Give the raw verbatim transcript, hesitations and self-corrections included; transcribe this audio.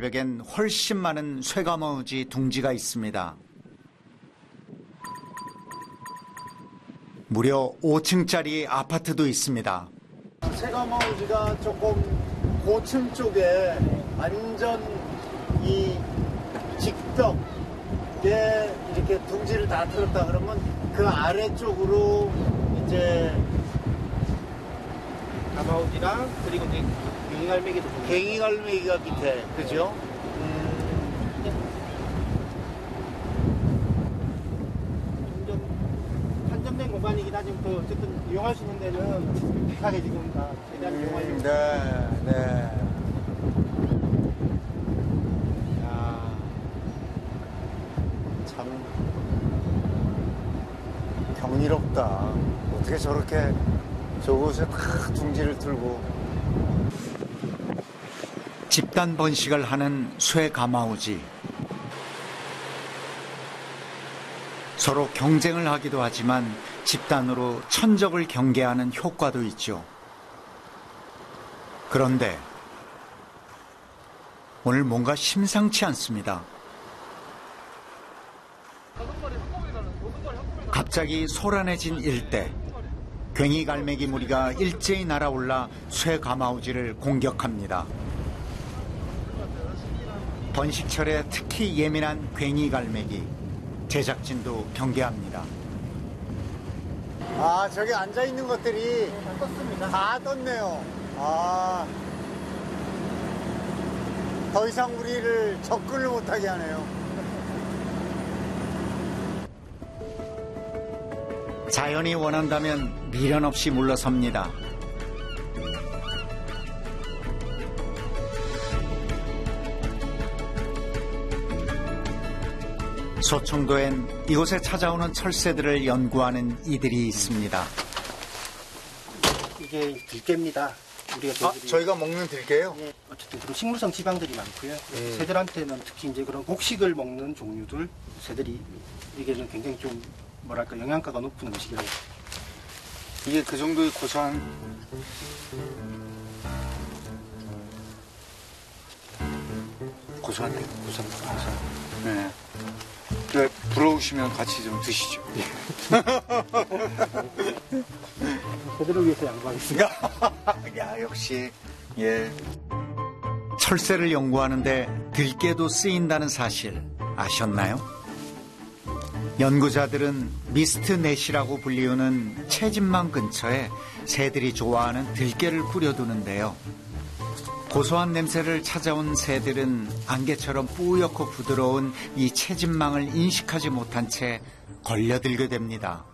절벽엔 훨씬 많은 쇠가마우지 둥지가 있습니다. 무려 오 층짜리 아파트도 있습니다. 쇠가마우지가 조금 고층 쪽에 완전 이 직벽에 이렇게 둥지를 다 틀었다 그러면 그 아래쪽으로 이제 가마우지랑 그리고 이제 갱이갈매기도 갱이갈매기가 밑에 그죠? 음. 좀 한정된 공간이긴 하지만 또 어쨌든 이용할 수 있는 데는 빅하게 지금 다 최대한 음, 이용하려고. 네, 네. 야, 참 경이롭다. 어떻게 저렇게 저곳에 다 둥지를 틀고. 집단 번식을 하는 쇠가마우지. 서로 경쟁을 하기도 하지만 집단으로 천적을 경계하는 효과도 있죠. 그런데 오늘 뭔가 심상치 않습니다. 갑자기 소란해진 일대. 괭이갈매기 무리가 일제히 날아올라 쇠가마우지를 공격합니다. 번식철에 특히 예민한 괭이갈매기. 제작진도 경계합니다. 아, 저기 앉아있는 것들이 다 떴습니다. 다 떴네요. 아, 더 이상 우리를 접근을 못하게 하네요. 자연이 원한다면 미련 없이 물러섭니다. 소청도엔 이곳에 찾아오는 철새들을 연구하는 이들이 있습니다. 이게 들깨입니다. 우리가 아, 저희가 먹는 들깨요? 예, 어쨌든 그런 식물성 지방들이 많고요. 음. 새들한테는 특히 이제 그런 곡식을 먹는 종류들, 새들이 이게는 굉장히 좀 뭐랄까 영양가가 높은 음식이라고. 이게 그 정도의 고소한 고소한데요? 고소한 고소한. 네. 그래, 부러우시면 같이 좀 드시죠. 새들을 위해서 양보하겠습니다. 야, 역시 예. 철새를 연구하는데 들깨도 쓰인다는 사실 아셨나요? 연구자들은 미스트 넷이라고 불리우는 채집망 근처에 새들이 좋아하는 들깨를 뿌려두는데요. 고소한 냄새를 찾아온 새들은 안개처럼 뿌옇고 부드러운 이 채집망을 인식하지 못한 채 걸려들게 됩니다.